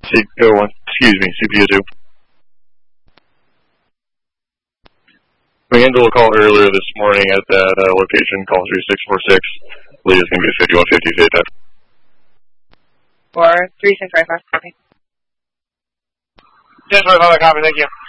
CPU 2. We handled a call earlier this morning at that location, call 3646. Lead is going to be 5150 feedback. For 3645, copy. Yes, 45, copy, thank you.